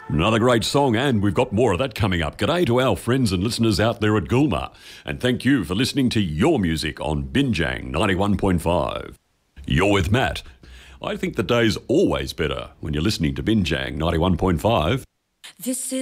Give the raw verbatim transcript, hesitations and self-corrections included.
Another great song, and we've got more of that coming up. G'day to our friends and listeners out there at Goolma, and thank you for listening to your music on Binjang ninety-one point five. You're with Matt. I think the day's always better when you're listening to Binjang ninety-one point five. This is